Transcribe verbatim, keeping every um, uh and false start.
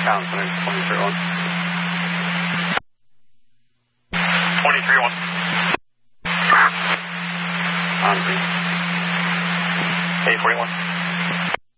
Town Center, twenty-three one. twenty-three one. On green. eight forty-one.